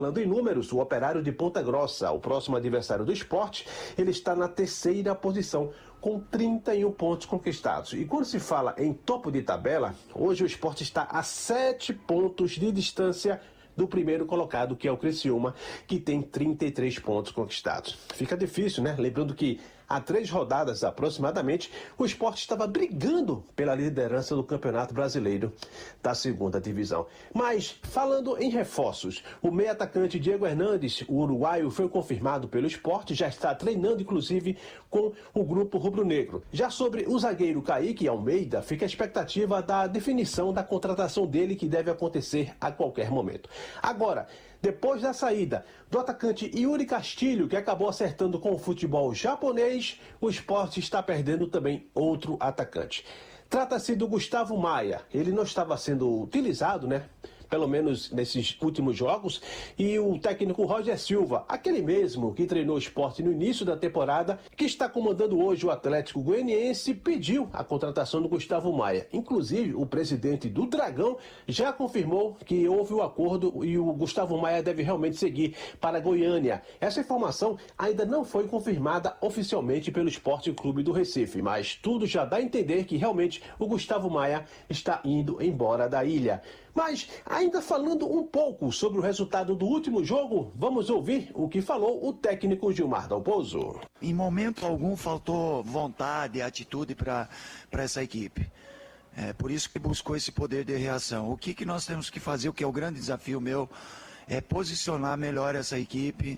Falando em números, o Operário de Ponta Grossa, o próximo adversário do Sport, ele está na terceira posição, com 31 pontos conquistados. E quando se fala em topo de tabela, hoje o Sport está a 7 pontos de distância do primeiro colocado, que é o Criciúma, que tem 33 pontos conquistados. Fica difícil, né? Lembrando que há 3 rodadas aproximadamente, o Sport estava brigando pela liderança do Campeonato Brasileiro da segunda divisão. Mas, falando em reforços, o meio atacante Diego Hernandes, o uruguaio, foi confirmado pelo Sport, já está treinando inclusive com o grupo rubro-negro. Já sobre o zagueiro Kaique Almeida, fica a expectativa da definição da contratação dele, que deve acontecer a qualquer momento. Agora, depois da saída do atacante Yuri Castilho, que acabou acertando com o futebol japonês, o Sport está perdendo também outro atacante. Trata-se do Gustavo Maia. Ele não estava sendo utilizado, né? Pelo menos nesses últimos jogos, e o técnico Roger Silva, aquele mesmo que treinou o Sport no início da temporada, que está comandando hoje o Atlético Goianiense, pediu a contratação do Gustavo Maia. Inclusive, o presidente do Dragão já confirmou que houve o acordo e o Gustavo Maia deve realmente seguir para Goiânia. Essa informação ainda não foi confirmada oficialmente pelo Esporte Clube do Recife, mas tudo já dá a entender que realmente o Gustavo Maia está indo embora da ilha. Mas, ainda falando um pouco sobre o resultado do último jogo, vamos ouvir o que falou o técnico Gilmar Dalpozo. Em momento algum faltou vontade e atitude para essa equipe. É por isso que buscou esse poder de reação. O que nós temos que fazer, o que é o grande desafio meu, é posicionar melhor essa equipe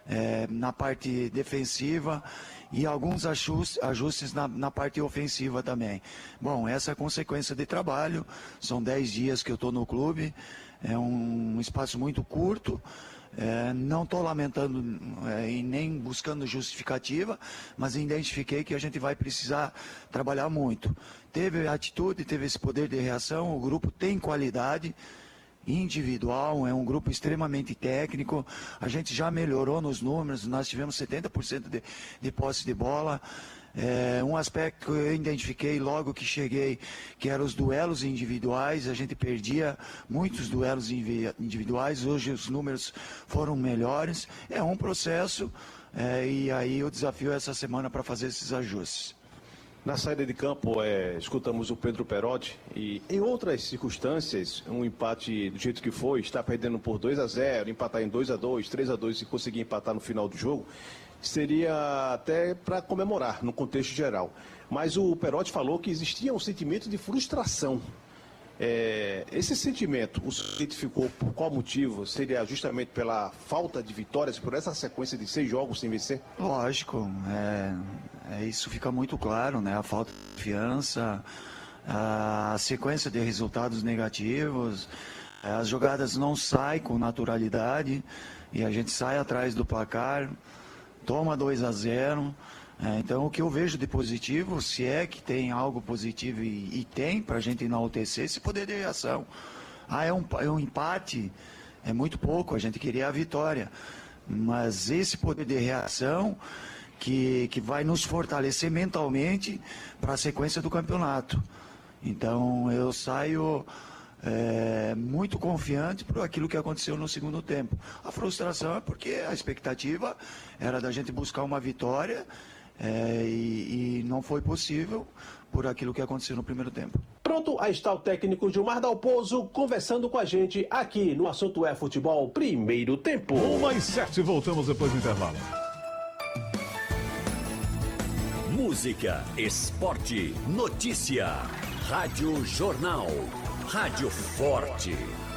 na parte defensiva e alguns ajustes na parte ofensiva também. Bom, essa é a consequência de trabalho, são 10 dias que eu estou no clube, é um espaço muito curto, não estou lamentando e nem buscando justificativa, mas identifiquei que a gente vai precisar trabalhar muito. Teve atitude, teve esse poder de reação, o grupo tem qualidade individual, é um grupo extremamente técnico, a gente já melhorou nos números, nós tivemos 70% de posse de bola. Um aspecto que eu identifiquei logo que cheguei, que eram os duelos individuais, a gente perdia muitos duelos individuais, hoje os números foram melhores, é um processo, e aí o desafio é essa semana para fazer esses ajustes. Na saída de campo, escutamos o Pedro Perotti e, em outras circunstâncias, um empate do jeito que foi, está perdendo por 2-0, empatar em 2-2, 3-2 e conseguir empatar no final do jogo, seria até para comemorar, no contexto geral. Mas o Perotti falou que existia um sentimento de frustração. Esse sentimento, o senhor identificou por qual motivo? Seria justamente pela falta de vitórias, por essa sequência de 6 jogos sem vencer? Lógico, isso fica muito claro, né? A falta de confiança, a sequência de resultados negativos, as jogadas não saem com naturalidade e a gente sai atrás do placar, toma 2-0. Então, o que eu vejo de positivo, se é que tem algo positivo e tem para a gente enaltecer esse poder de reação. É um empate, é muito pouco, a gente queria a vitória. Mas esse poder de reação que vai nos fortalecer mentalmente para a sequência do campeonato. Então, eu saio muito confiante por aquilo que aconteceu no segundo tempo. A frustração é porque a expectativa era da gente buscar uma vitória, e não foi possível por aquilo que aconteceu no primeiro tempo. Pronto, aí está o técnico Gilmar Dalpozo conversando com a gente aqui no Assunto é Futebol, primeiro tempo. 1:07, voltamos depois do intervalo. Música, esporte, notícia. Rádio Jornal. Rádio Forte.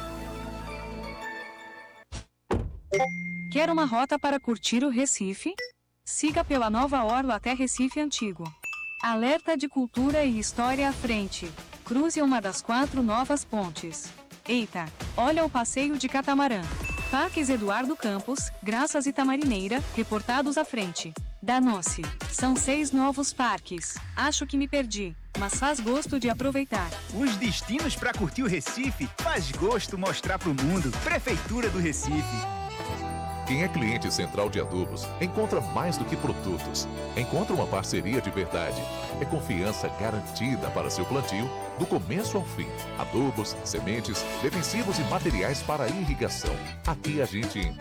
Quer uma rota para curtir o Recife? Siga pela nova orla até Recife Antigo. Alerta de cultura e história à frente. Cruze uma das 4 novas pontes. Eita, olha o passeio de catamarã. Parques Eduardo Campos, Graças e Tamarineira, reportados à frente. Danou-se. São 6 novos parques. Acho que me perdi, mas faz gosto de aproveitar. Os destinos para curtir o Recife faz gosto mostrar pro mundo. Prefeitura do Recife. Quem é cliente Central de Adubos encontra mais do que produtos. Encontra uma parceria de verdade. É confiança garantida para seu plantio, do começo ao fim. Adubos, sementes, defensivos e materiais para irrigação. Aqui a gente entende.